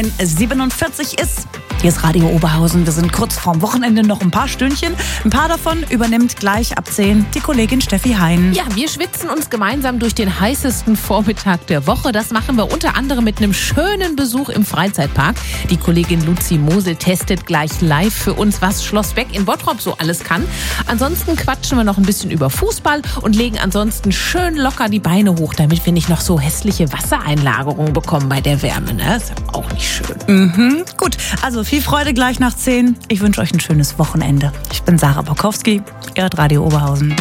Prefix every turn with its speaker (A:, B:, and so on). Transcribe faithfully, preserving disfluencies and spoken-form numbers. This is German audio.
A: siebenundvierzig ist. Hier ist Radio Oberhausen. Wir sind kurz vorm Wochenende, noch ein paar Stündchen. Ein paar davon übernimmt gleich ab zehn die Kollegin Steffi Hein.
B: Ja, wir schwitzen uns gemeinsam durch den heißesten Vormittag der Woche. Das machen wir unter anderem mit einem schönen Besuch im Freizeitpark. Die Kollegin Luzi Mosel testet gleich live für uns, was Schloss Beck in Bottrop so alles kann. Ansonsten quatschen wir noch ein bisschen über Fußball und legen ansonsten schön locker die Beine hoch, damit wir nicht noch so hässliche Wassereinlagerungen bekommen bei der Wärme. Ne? Ist auch nicht schön.
A: Mhm. Gut, also viel Freude gleich nach zehn. Ich wünsche euch ein schönes Wochenende. Ich bin Sarah Bokowski, ihr hört Radio Oberhausen.